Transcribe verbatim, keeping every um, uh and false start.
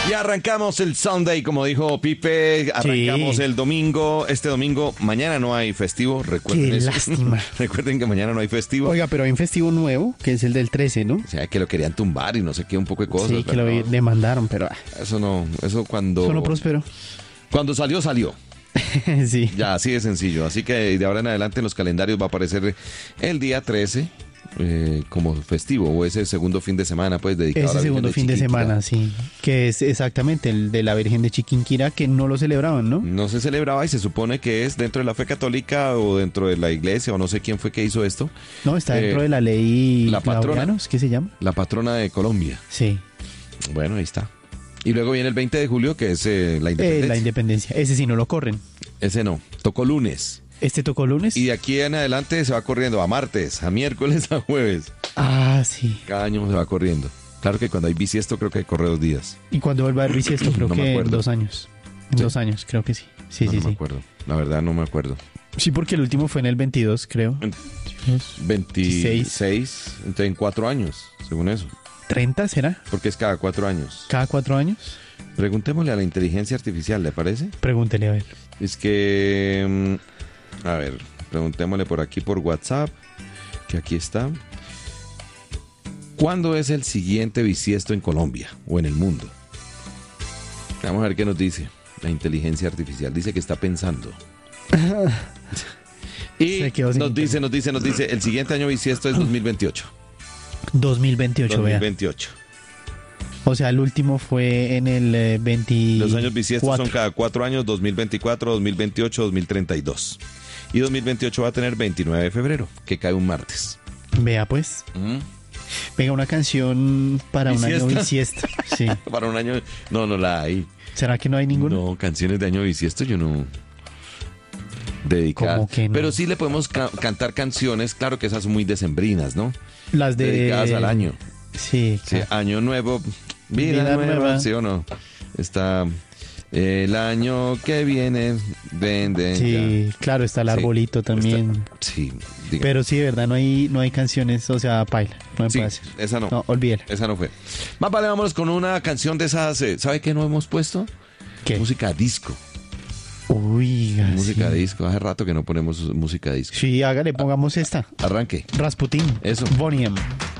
Y arrancamos el Sunday, como dijo Pipe, arrancamos Sí. el domingo, este domingo, mañana no hay festivo, recuerden Qué eso. lástima. Recuerden que mañana no hay festivo. Oiga, pero hay un festivo nuevo, que es el del trece, ¿no? O sea, que lo querían tumbar y no sé qué, un poco de cosas. Sí, que pero lo no, demandaron, pero ah, eso no, eso cuando... eso no prosperó. Cuando salió, salió. Sí. Ya, así de sencillo. Así que de ahora en adelante en los calendarios va a aparecer el día trece eh, como festivo, o ese segundo fin de semana, pues, dedicado a Ese la Virgen segundo fin de Chiquinquirá. semana, sí. Que es exactamente el de la Virgen de Chiquinquirá, que no lo celebraban, ¿no? No se celebraba y se supone que es dentro de la fe católica o dentro de la iglesia, o no sé quién fue que hizo esto, No, está dentro Eh, de la ley la patrona. Claudianos, ¿qué se llama? la patrona de Colombia. Sí, Bueno, ahí está. Y luego viene el veinte de julio, que es eh, la eh, independencia. la independencia. Ese sí no lo corren. Ese no, tocó lunes. Este tocó lunes. Y de aquí en adelante se va corriendo a martes, a miércoles, a jueves. Ah, sí. Cada año se va corriendo. Claro que cuando hay bisiesto creo que hay corre dos días. ¿Y cuando vuelve a haber bisiesto? Creo No me que en acuerdo. dos años. En Sí. dos años, creo que sí. Sí, no, sí, no me sí. acuerdo. La verdad no me acuerdo. Sí, porque el último fue en el veintidós, creo. veintiséis, entonces en cuatro años, según eso. ¿treinta será? Porque es cada cuatro años. ¿Cada cuatro años? Preguntémosle a la inteligencia artificial, ¿le parece? Pregúntele, a ver. Es que, mm, a ver, preguntémosle por aquí por WhatsApp, que aquí está. ¿Cuándo es el siguiente bisiesto en Colombia o en el mundo? Vamos a ver qué nos dice la inteligencia artificial. Dice que está pensando. Y Se quedó sin nos internet. dice, nos dice, nos dice, el siguiente año bisiesto es dos mil veintiocho. dos mil veintiocho, vea. dos mil veintiocho. O sea, el último fue en el eh, veinticuatro. Los años bisiestos son cada cuatro años, dos mil veinticuatro, dos mil veintiocho, dos mil treinta y dos. Y dos mil veintiocho va a tener veintinueve de febrero, que cae un martes. Vea, pues. Venga, una canción para un año ¿Bisiesta? bisiesto. Sí. Para un año, no, no la hay. ¿Será que no hay ninguno? No, canciones de año bisiesto yo no dedicar. ¿Cómo que no? Pero sí le podemos ca- cantar canciones, claro que esas son muy decembrinas, ¿no? Las de... Dedicadas al año. Sí, Sí, claro. año nuevo, vida, Vida nueva, nueva. ¿sí o no? Está el año que viene, ven, ven, Sí, ya. claro, está el Sí, arbolito también. Está- sí, diga. Pero sí, de verdad, no hay, no hay canciones, o sea, paila. No me Sí, puede hacer. esa no. No, olvídela. Esa no fue. Más vale, vámonos con una canción de esas. eh, ¿Sabe qué no hemos puesto? ¿Qué? Música disco. Uy, Música sí. disco. Hace rato que no ponemos música disco. Sí, hágale, pongamos esta. Arranque. Rasputín. Eso. Bonnie M.